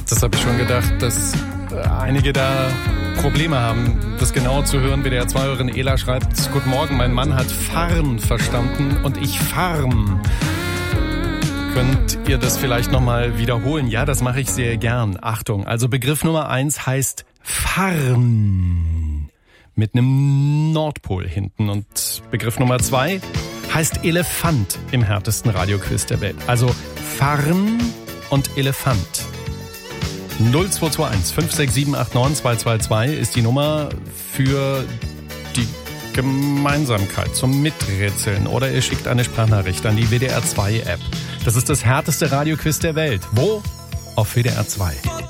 Das habe ich schon gedacht, dass einige da Probleme haben, das genau zu hören. WDR 2-Hörerin Ela schreibt: Guten Morgen, mein Mann hat Farn verstanden und ich Farm. Könnt ihr das vielleicht nochmal wiederholen? Ja, das mache ich sehr gern. Achtung, also Begriff Nummer 1 heißt Farn. Mit einem Nordpol hinten. Und Begriff Nummer 2 heißt Elefant im härtesten Radioquiz der Welt. Also Farn und Elefant. 0221 56789 222 ist die Nummer für die Gemeinsamkeit zum Miträtseln. Oder ihr schickt eine Sprachnachricht an die WDR 2 App. Das ist das härteste Radioquiz der Welt. Wo? Auf WDR 2.